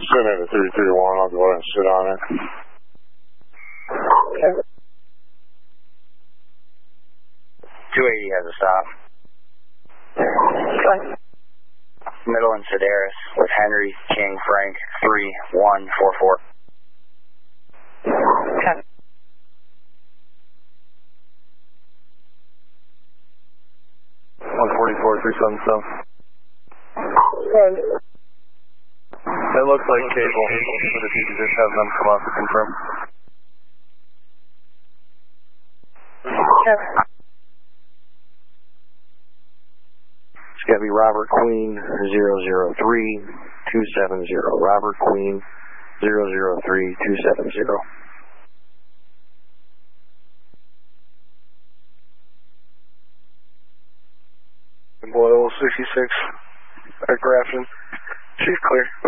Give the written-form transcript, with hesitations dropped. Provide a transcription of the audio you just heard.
sitting at a 331. I'll go ahead and sit on it. Okay. 280 has a stop. Okay. Middle and Sedaris with Henry, King, Frank, 3144. Okay. Good. It looks like cable, but if you could just have them come off to confirm. Okay. It's got to be Robert Queen 003270. Robert Queen 003270. Boyle 66 aircraft. She's clear.